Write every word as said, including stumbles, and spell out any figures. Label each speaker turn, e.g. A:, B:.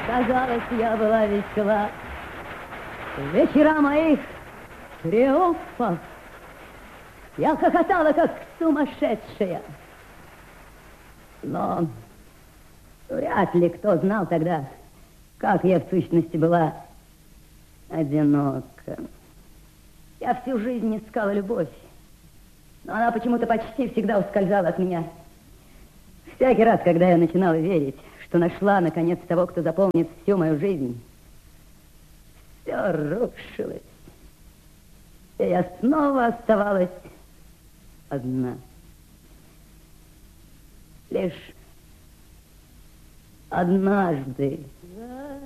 A: Казалось, я была весела. Вечера моих триумфов я хохотала, как сумасшедшая. Но вряд ли кто знал тогда, как я в сущности была одинока. Я всю жизнь искала любовь, но она почему-то почти всегда ускользала от меня. Всякий раз, когда я начинала верить, что нашла, наконец, того, кто заполнит всю мою жизнь, все рушилось, и я снова оставалась одна. Лишь однажды